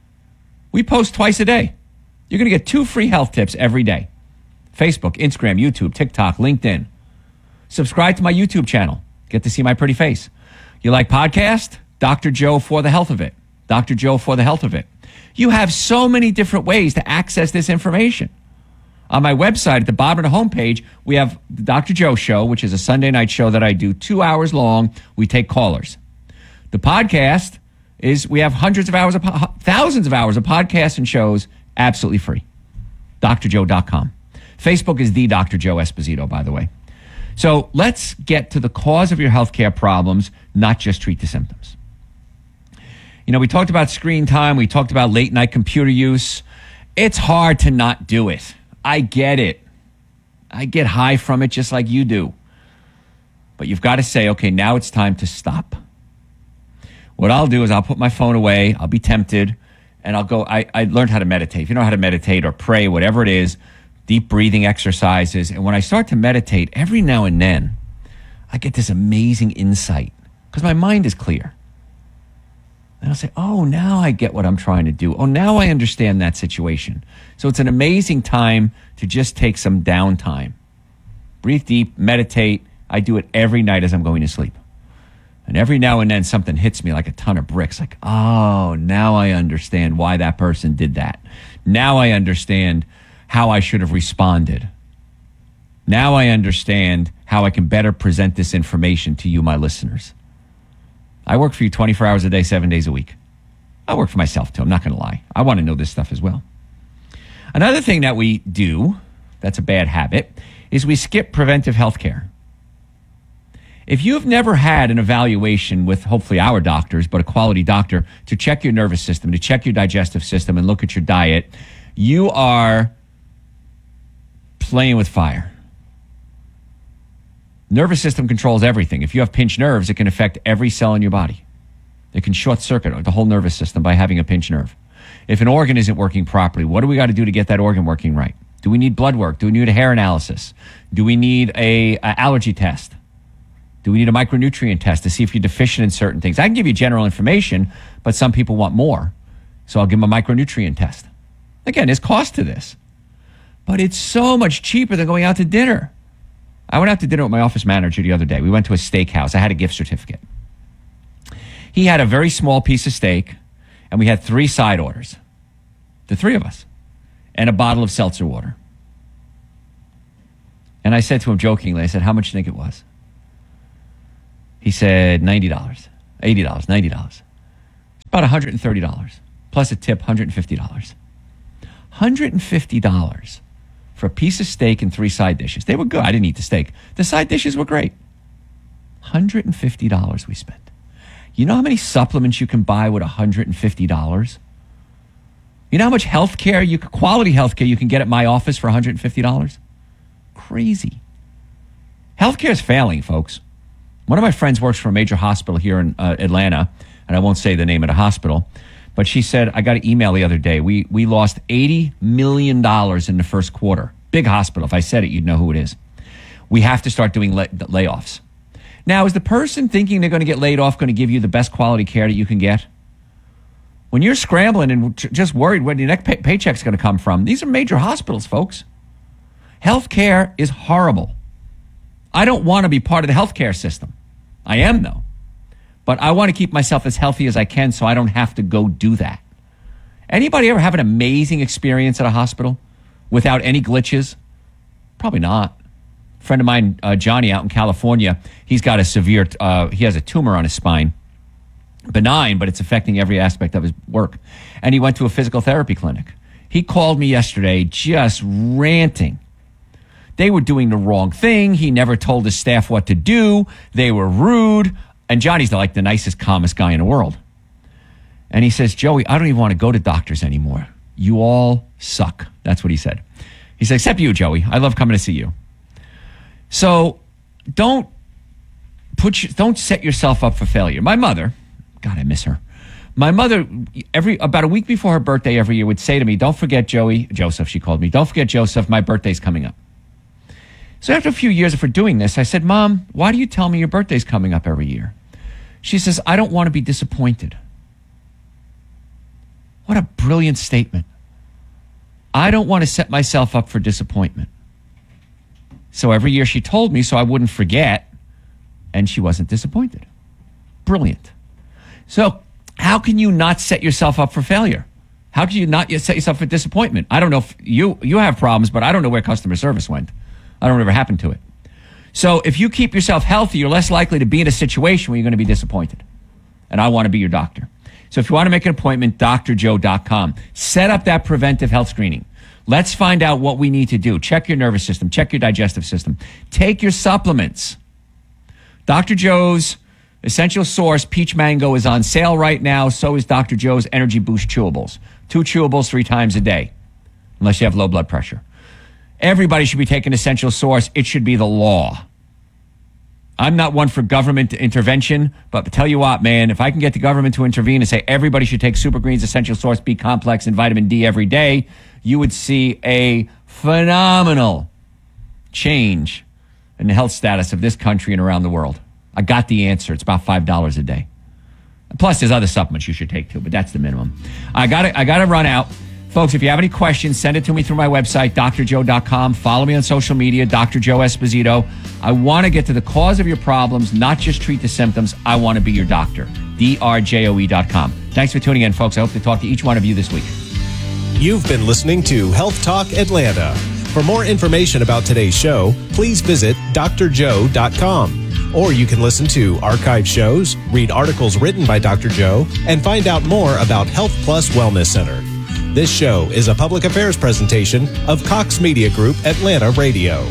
We post twice a day. You're going to get 2 free health tips every day. Facebook, Instagram, YouTube, TikTok, LinkedIn. Subscribe to my YouTube channel. Get to see my pretty face. You like podcast? Dr. Joe for the health of it. Dr. Joe for the health of it. You have so many different ways to access this information. On my website, at the bottom of the homepage, we have the Dr. Joe Show, which is a Sunday night show that I do 2 hours long. We take callers. The podcast is, we have thousands of hours of podcasts and shows absolutely free. drjoe.com. Facebook is the Dr. Joe Esposito, by the way. So let's get to the cause of your healthcare problems, not just treat the symptoms. You know, we talked about screen time. We talked about late night computer use. It's hard to not do it. I get it. I get high from it just like you do. But you've got to say, okay, now it's time to stop. What I'll do is I'll put my phone away. I'll be tempted. And I'll go, I learned how to meditate. If you know how to meditate or pray, whatever it is, deep breathing exercises. And when I start to meditate, every now and then, I get this amazing insight because my mind is clear. And I'll say, oh, now I get what I'm trying to do. Oh, now I understand that situation. So it's an amazing time to just take some downtime. Breathe deep, meditate. I do it every night as I'm going to sleep. And every now and then something hits me like a ton of bricks. Like, oh, now I understand why that person did that. Now I understand how I should have responded. Now I understand how I can better present this information to you, my listeners. I work for you 24 hours a day, 7 days a week. I work for myself, too. I'm not going to lie. I want to know this stuff as well. Another thing that we do, that's a bad habit, is we skip preventive health care. If you've never had an evaluation with hopefully our doctors, but a quality doctor, to check your nervous system, to check your digestive system and look at your diet, you are playing with fire. Nervous system controls everything. If you have pinched nerves, it can affect every cell in your body. It can short circuit the whole nervous system by having a pinched nerve. If an organ isn't working properly, what do we got to do to get that organ working right? Do we need blood work? Do we need a hair analysis? Do we need an allergy test? Do we need a micronutrient test to see if you're deficient in certain things? I can give you general information, but some people want more. So I'll give them a micronutrient test. Again, there's cost to this. But it's so much cheaper than going out to dinner. I went out to dinner with my office manager the other day. We went to a steakhouse. I had a gift certificate. He had a very small piece of steak, and we had 3 side orders. The 3 of us. and a bottle of seltzer water. And I said to him jokingly, I said, how much do you think it was? He said $90, $80, $90. About $130. Plus a tip, $150. $150 for a piece of steak and 3 side dishes. They were good. I didn't eat the steak. The side dishes were great. $150 we spent. You know how many supplements you can buy with $150? You know how much quality healthcare you can get at my office for $150? Crazy. Healthcare is failing, folks. One of my friends works for a major hospital here in Atlanta, and I won't say the name of the hospital, but she said, I got an email the other day. We lost $80 million in the first quarter. Big hospital. If I said it, you'd know who it is. We have to start doing layoffs. Now, is the person thinking they're going to get laid off going to give you the best quality care that you can get? When you're scrambling and just worried where your next paycheck's going to come from, these are major hospitals, folks. Healthcare is horrible. I don't want to be part of the healthcare system. I am, though. But I want to keep myself as healthy as I can so I don't have to go do that. Anybody ever have an amazing experience at a hospital without any glitches? Probably not. A friend of mine, Johnny, out in California, he's got a severe, he has a tumor on his spine. Benign, but it's affecting every aspect of his work. And he went to a physical therapy clinic. He called me yesterday just ranting. They were doing the wrong thing. He never told his staff what to do. They were rude. And Johnny's like the nicest, calmest guy in the world. And he says, Joey, I don't even want to go to doctors anymore. You all suck. That's what he said. He said, except you, Joey. I love coming to see you. So don't set yourself up for failure. My mother, God, I miss her. My mother, about a week before her birthday every year, would say to me, don't forget Joseph, she called me. Don't forget Joseph, my birthday's coming up. So after a few years of her doing this, I said, Mom, why do you tell me your birthday's coming up every year? She says, I don't want to be disappointed. What a brilliant statement. I don't want to set myself up for disappointment. So every year she told me so I wouldn't forget, and she wasn't disappointed. Brilliant. So how can you not set yourself up for failure? How can you not set yourself for disappointment? I don't know if you have problems, but I don't know where customer service went. I don't know whatever happened to it. So if you keep yourself healthy, you're less likely to be in a situation where you're going to be disappointed. And I want to be your doctor. So if you want to make an appointment, drjoe.com. Set up that preventive health screening. Let's find out what we need to do. Check your nervous system. Check your digestive system. Take your supplements. Dr. Joe's Essential Source Peach Mango is on sale right now. So is Dr. Joe's Energy Boost Chewables. 2 chewables 3 times a day, unless you have low blood pressure. Everybody should be taking Essential Source. It should be the law. I'm not one for government intervention, but tell you what, man, if I can get the government to intervene and say everybody should take Super Greens, Essential Source, B Complex, and vitamin D every day, you would see a phenomenal change in the health status of this country and around the world. I got the answer. It's about $5 a day. Plus, there's other supplements you should take too, but that's the minimum. I got to run out. Folks, if you have any questions, send it to me through my website, drjoe.com. Follow me on social media, Dr. Joe Esposito. I want to get to the cause of your problems, not just treat the symptoms. I want to be your doctor, drjoe.com. Thanks for tuning in, folks. I hope to talk to each one of you this week. You've been listening to Health Talk Atlanta. For more information about today's show, please visit drjoe.com. Or you can listen to archived shows, read articles written by Dr. Joe, and find out more about Health Plus Wellness Center. This show is a public affairs presentation of Cox Media Group Atlanta Radio.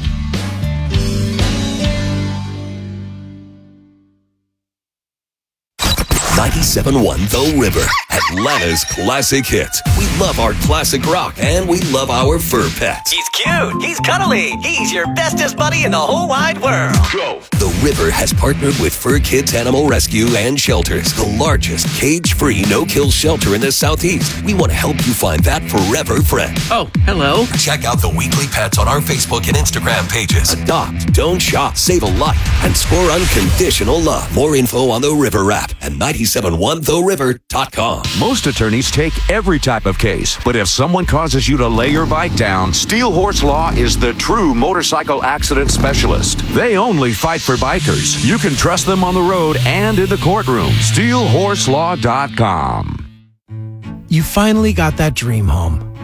97.1 The River, Atlanta's classic hits. We love our classic rock, and we love our fur pets. He's cute. He's cuddly. He's your bestest buddy in the whole wide world. Go! The River has partnered with Fur Kids Animal Rescue and Shelters, the largest cage-free, no-kill shelter in the Southeast. We want to help you find that forever friend. Oh, hello. Check out the weekly pets on our Facebook and Instagram pages. Adopt, don't shop, save a life, and score unconditional love. More info on the River app at 971theriver.com. Most attorneys take every type of case, but if someone causes you to lay your bike down, Steel Horse Law is the true motorcycle accident specialist. They only fight for bikers. You can trust them on the road and in the courtroom. SteelHorseLaw.com. You finally got that dream home.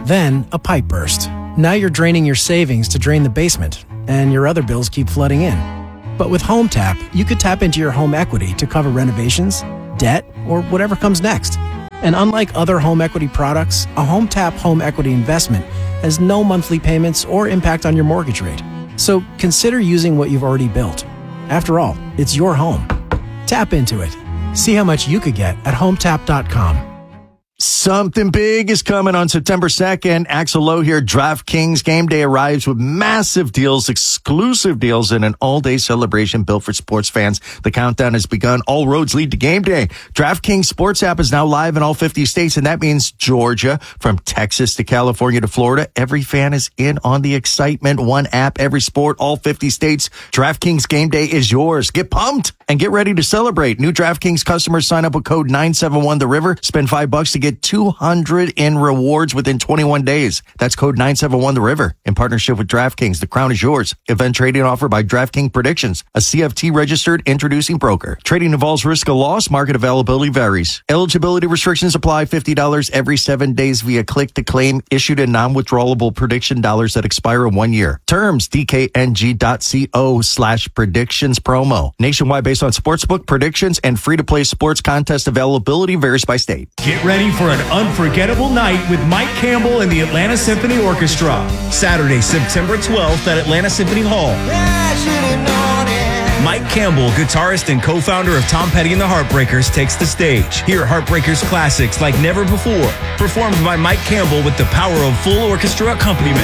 Then, a pipe burst. Now you're draining your savings to drain the basement, and your other bills keep flooding in. But with Home Tap, you could tap into your home equity to cover renovations, debt, or whatever comes next. And unlike other home equity products, a Home Tap home equity investment has no monthly payments or impact on your mortgage rate. So consider using what you've already built. After all, it's your home. Tap into it. See how much you could get at HomeTap.com. Something big is coming on September 2nd. Axel Lowe here. DraftKings Game Day arrives with massive deals, exclusive deals, and an all-day celebration built for sports fans. The countdown has begun. All roads lead to Game Day. DraftKings Sports app is now live in all 50 states, and that means Georgia, from Texas to California to Florida. Every fan is in on the excitement. One app, every sport, all 50 states. DraftKings Game Day is yours. Get pumped and get ready to celebrate. New DraftKings customers sign up with code 971TheRiver. Spend $5 to get $200 in rewards within 21 days. That's code 971TheRiver. In partnership with DraftKings, the crown is yours. Event trading offered by DraftKings Predictions, a CFT registered introducing broker. Trading involves risk of loss. Market availability varies. Eligibility restrictions apply. $50 every 7 days via click to claim. Issued in non-withdrawable prediction dollars that expire in 1 year. Terms dkng.co/predictions promo. Nationwide based on sportsbook predictions and free-to-play sports contest availability varies by state. Get ready for an unforgettable night with Mike Campbell and the Atlanta Symphony Orchestra. Saturday, September 12th at Atlanta Symphony Hall. Mike Campbell, guitarist and co-founder of Tom Petty and the Heartbreakers, takes the stage. Hear Heartbreakers classics like Never Before, performed by Mike Campbell with the power of full orchestra accompaniment.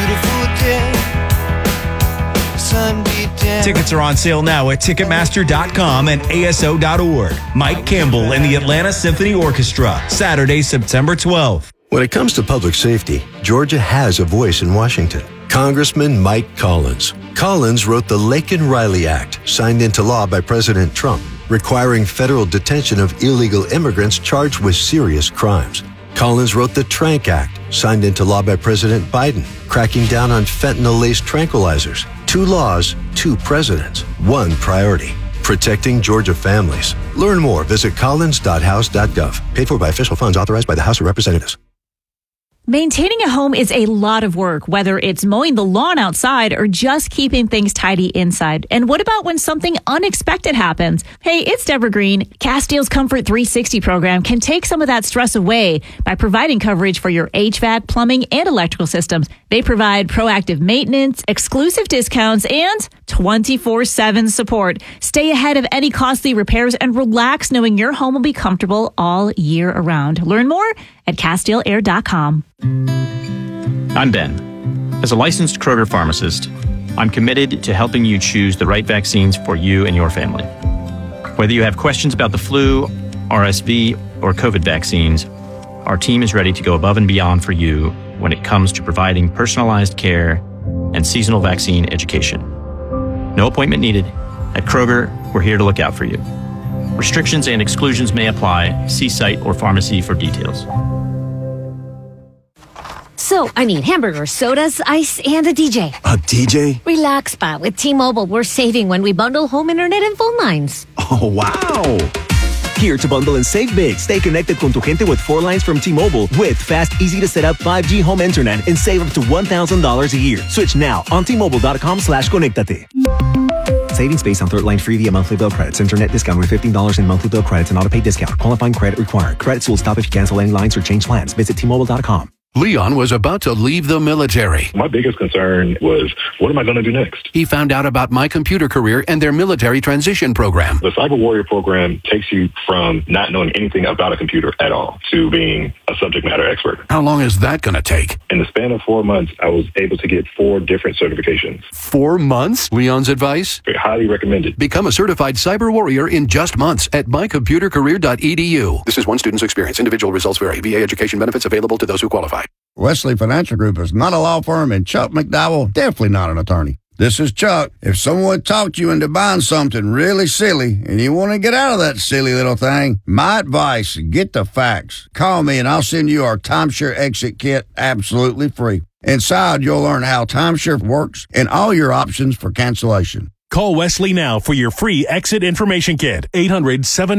Tickets are on sale now at Ticketmaster.com and ASO.org. Mike Campbell and the Atlanta Symphony Orchestra, Saturday, September 12th. When it comes to public safety, Georgia has a voice in Washington. Congressman Mike Collins. Collins wrote the Laken-Riley Act, signed into law by President Trump, requiring federal detention of illegal immigrants charged with serious crimes. Collins wrote the Trank Act, signed into law by President Biden, cracking down on fentanyl-laced tranquilizers. 2 laws, 2 presidents, 1 priority. Protecting Georgia families. Learn more. Visit collins.house.gov. Paid for by official funds authorized by the House of Representatives. Maintaining a home is a lot of work, whether it's mowing the lawn outside or just keeping things tidy inside. And what about when something unexpected happens? Hey, it's Deborah Green. Castiel's Comfort 360 program can take some of that stress away by providing coverage for your HVAC, plumbing, and electrical systems. They provide proactive maintenance, exclusive discounts, and 24/7 support. Stay ahead of any costly repairs and relax knowing your home will be comfortable all year around. Learn more at CastielAir.com. I'm Ben. As a licensed Kroger pharmacist, I'm committed to helping you choose the right vaccines for you and your family. Whether you have questions about the flu, RSV, or COVID vaccines, our team is ready to go above and beyond for you when it comes to providing personalized care and seasonal vaccine education. No appointment needed. At Kroger, we're here to look out for you. Restrictions and exclusions may apply. See site or pharmacy for details. So, I need hamburgers, sodas, ice, and a DJ. A DJ? Relax, pa. With T-Mobile, we're saving when we bundle home internet and phone lines. Oh, wow! Here to bundle and save big. Stay connected con tu gente with 4 lines from T-Mobile with fast, easy-to-set-up 5G home internet and save up to $1,000 a year. Switch now on T-Mobile.com/conectate. Savings based on 3rd line free via monthly bill credits. Internet discount with $15 in monthly bill credits and auto-pay discount. Qualifying credit required. Credits will stop if you cancel any lines or change plans. Visit T-Mobile.com. Leon was about to leave the military. My biggest concern was, what am I going to do next? He found out about My Computer Career and their military transition program. The Cyber Warrior program takes you from not knowing anything about a computer at all to being a subject matter expert. How long is that going to take? In the span of 4 months, I was able to get 4 different certifications. 4 months? Leon's advice? Highly recommended. Become a certified cyber warrior in just months at mycomputercareer.edu. This is one student's experience. Individual results vary. VA education benefits available to those who qualify. Wesley Financial Group is not a law firm, and Chuck McDowell definitely not an attorney. This is Chuck. If someone talked you into buying something really silly and you want to get out of that silly little thing, my advice, get the facts. Call me and I'll send you our timeshare exit kit absolutely free. Inside, you'll learn how timeshare works and all your options for cancellation. Call Wesley now for your free exit information kit.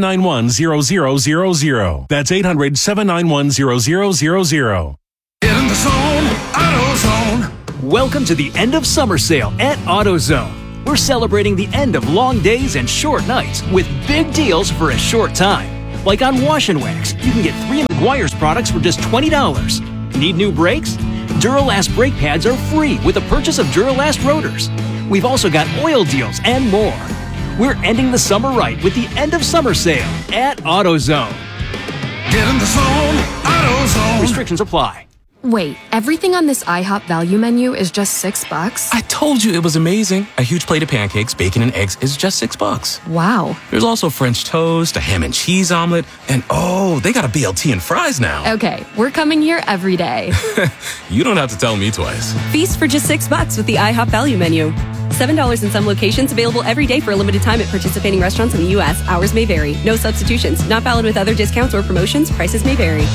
800-791-0000. That's 800-791-0000. Get in the zone, AutoZone. Welcome to the end of summer sale at AutoZone. We're celebrating the end of long days and short nights with big deals for a short time. Like on Wash and Wax, you can get 3 Meguiar's products for just $20. Need new brakes? Duralast brake pads are free with the purchase of Duralast rotors. We've also got oil deals and more. We're ending the summer right with the end of summer sale at AutoZone. Get in the zone, AutoZone. Restrictions apply. Wait, everything on this IHOP value menu is just $6? I told you it was amazing. A huge plate of pancakes, bacon, and eggs is just $6. Wow. There's also French toast, a ham and cheese omelet, and oh, they got a BLT and fries now. Okay, we're coming here every day. You don't have to tell me twice. Feast for just $6 with the IHOP value menu. $7 in some locations, available every day for a limited time at participating restaurants in the U.S. Hours may vary. No substitutions. Not valid with other discounts or promotions. Prices may vary.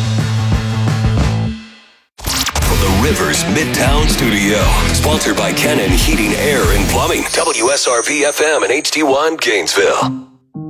The Rivers Midtown Studio. Sponsored by Kennan Heating, Air, and Plumbing. WSRP FM and HD1 Gainesville.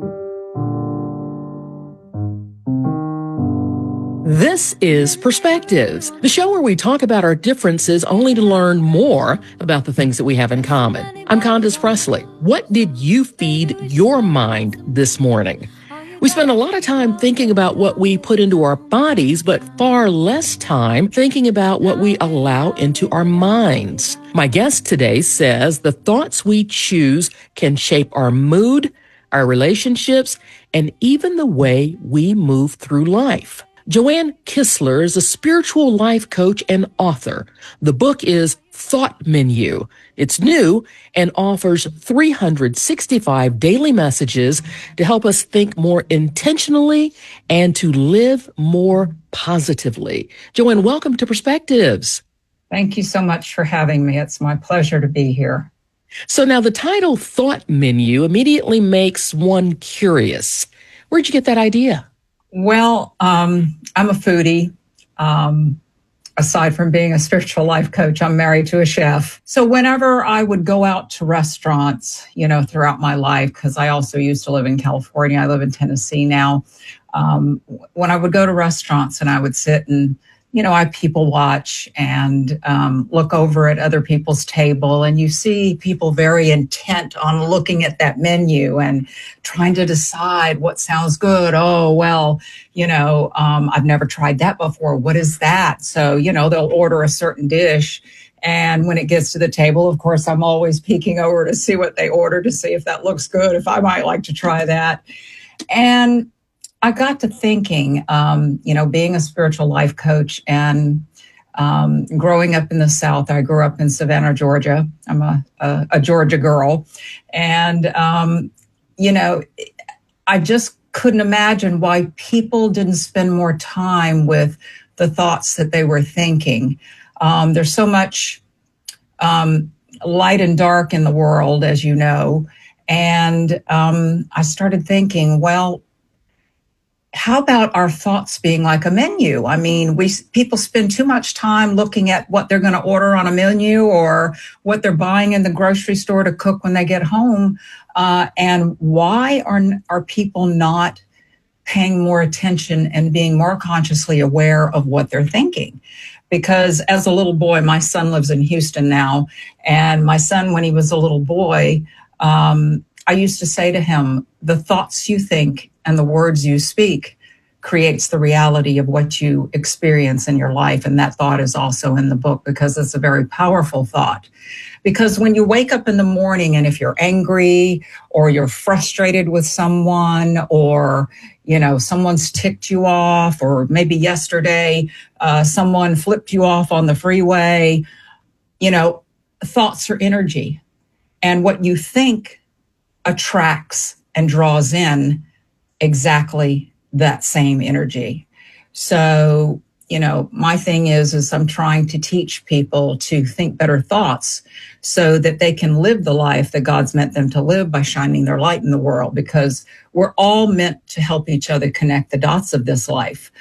This is Perspectives, the show where we talk about our differences only to learn more about the things that we have in common. I'm Candace Presley. What did you feed your mind this morning? We spend a lot of time thinking about what we put into our bodies, but far less time thinking about what we allow into our minds. My guest today says the thoughts we choose can shape our mood, our relationships, and even the way we move through life. Joanne Kistler is a spiritual life coach and author. The book is Thought Menu. It's new and offers 365 daily messages to help us think more intentionally and to live more positively. Joanne, welcome to Perspectives. Thank you so much for having me. It's my pleasure to be here. So now the title Thought Menu immediately makes one curious. Where'd you get that idea? Well, I'm a foodie. Aside from being a spiritual life coach, I'm married to a chef. So whenever I would go out to restaurants, throughout my life, because I also used to live in California, I live in Tennessee now. When I would go to restaurants and I would sit and, I people watch and look over at other people's table, and you see people very intent on looking at that menu and trying to decide what sounds good. Oh, well, I've never tried that before. What is that? So, they'll order a certain dish. And when it gets to the table, of course, I'm always peeking over to see what they order, to see if that looks good, if I might like to try that. And I got to thinking, being a spiritual life coach and growing up in the South, I grew up in Savannah, Georgia. I'm a Georgia girl. And, I just couldn't imagine why people didn't spend more time with the thoughts that they were thinking. There's so much light and dark in the world, as you know. And I started thinking, well, how about our thoughts being like a menu? I mean, people spend too much time looking at what they're going to order on a menu or what they're buying in the grocery store to cook when they get home. And why are people not paying more attention and being more consciously aware of what they're thinking? Because as a little boy, my son lives in Houston now, and my son, when he was a little boy, I used to say to him, the thoughts you think and the words you speak creates the reality of what you experience in your life. And that thought is also in the book because it's a very powerful thought. Because when you wake up in the morning and if you're angry or you're frustrated with someone or, someone's ticked you off, or maybe yesterday someone flipped you off on the freeway, thoughts are energy. And what you think attracts and draws in exactly that same energy. So, my thing is I'm trying to teach people to think better thoughts so that they can live the life that God's meant them to live by shining their light in the world, because we're all meant to help each other connect the dots of this life.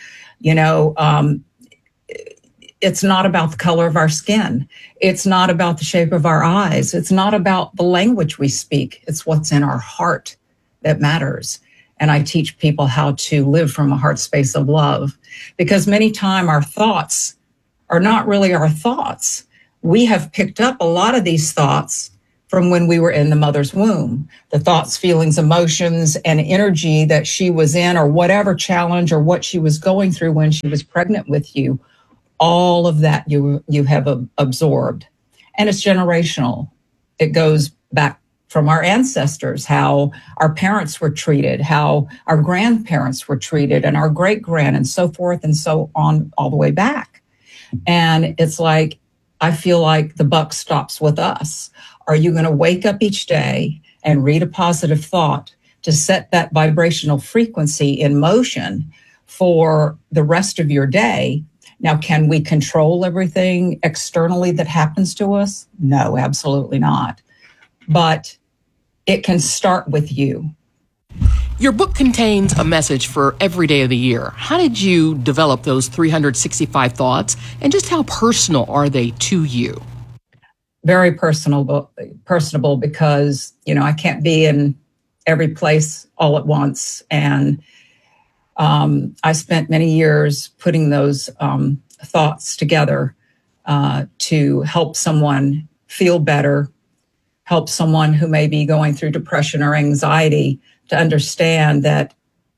It's not about the color of our skin. It's not about the shape of our eyes. It's not about the language we speak. It's what's in our heart that matters. And I teach people how to live from a heart space of love, because many times our thoughts are not really our thoughts. We have picked up a lot of these thoughts from when we were in the mother's womb. The thoughts, feelings, emotions, and energy that she was in, or whatever challenge or what she was going through when she was pregnant with you, all of that you have absorbed. And it's generational. It goes back from our ancestors, how our parents were treated, how our grandparents were treated, and our great-grand, and so forth and so on, all the way back. And it's like, I feel like the buck stops with us. Are you going to wake up each day and read a positive thought to set that vibrational frequency in motion for the rest of your day? Now, can we control everything externally that happens to us? No, absolutely not. But it can start with you. Your book contains a message for every day of the year. How did you develop those 365 thoughts, and just how personal are they to you? Very personable because, I can't be in every place all at once. And I spent many years putting those thoughts together to help someone feel better, help someone who may be going through depression or anxiety to understand that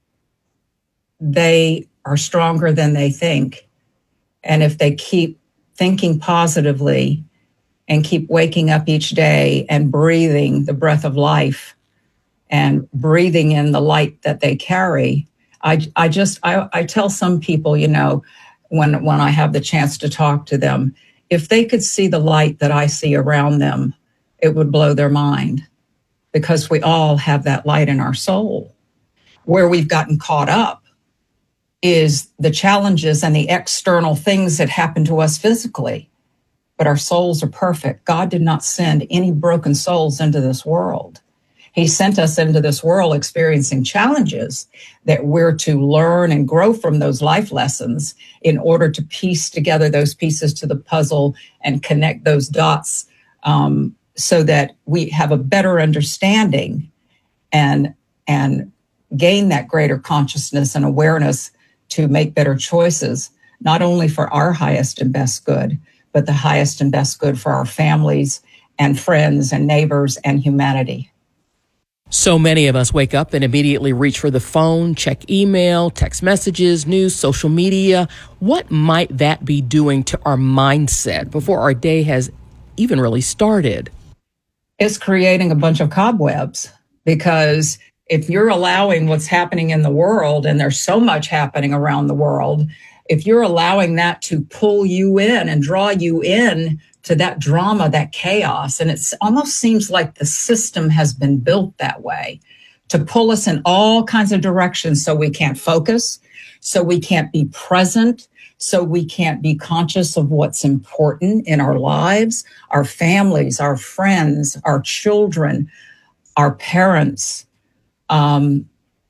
they are stronger than they think. And if they keep thinking positively and keep waking up each day and breathing the breath of life and breathing in the light that they carry, I tell some people, when I have the chance to talk to them, if they could see the light that I see around them, it would blow their mind, because we all have that light in our soul. Where we've gotten caught up is the challenges and the external things that happen to us physically. But our souls are perfect. God did not send any broken souls into this world. He sent us into this world experiencing challenges that we're to learn and grow from those life lessons in order to piece together those pieces to the puzzle and connect those dots, so that we have a better understanding and gain that greater consciousness and awareness to make better choices, not only for our highest and best good, but the highest and best good for our families and friends and neighbors and humanity. So many of us wake up and immediately reach for the phone, check email, text messages, news, social media. What might that be doing to our mindset before our day has even really started? It's creating a bunch of cobwebs, because if you're allowing what's happening in the world, and there's so much happening around the world, if you're allowing that to pull you in and draw you in to that drama, that chaos, and it almost seems like the system has been built that way to pull us in all kinds of directions, so we can't focus, so we can't be present, so we can't be conscious of what's important in our lives, our families, our friends, our children, our parents. But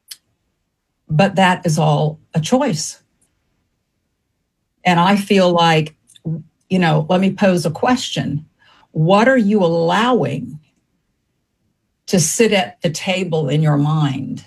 that is all a choice. And I feel like, let me pose a question. What are you allowing to sit at the table in your mind?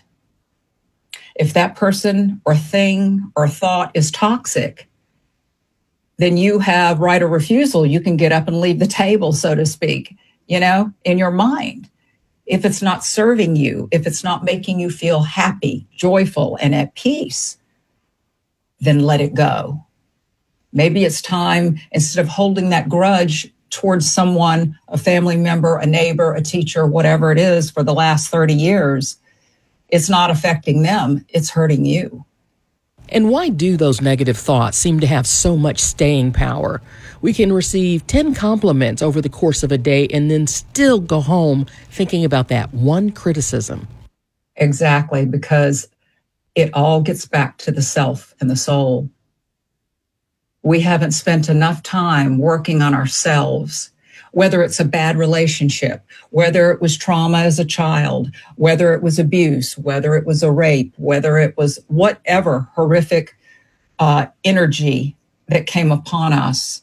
If that person or thing or thought is toxic, then you have right of refusal. You can get up and leave the table, so to speak, in your mind. If it's not serving you, if it's not making you feel happy, joyful, and at peace, then let it go. Maybe it's time, instead of holding that grudge towards someone, a family member, a neighbor, a teacher, whatever it is, for the last 30 years, it's not affecting them, it's hurting you. And why do those negative thoughts seem to have so much staying power? We can receive 10 compliments over the course of a day and then still go home thinking about that one criticism. Exactly, because it all gets back to the self and the soul. We haven't spent enough time working on ourselves, whether it's a bad relationship, whether it was trauma as a child, whether it was abuse, whether it was a rape, whether it was whatever horrific energy that came upon us.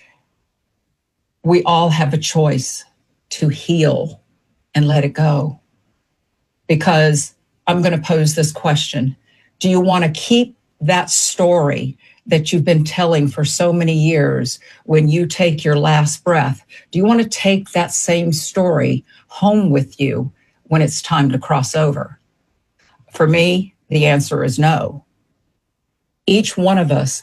We all have a choice to heal and let it go. Because I'm going to pose this question. Do you want to keep that story that you've been telling for so many years when you take your last breath? Do you want to take that same story home with you when it's time to cross over? For me, the answer is no. Each one of us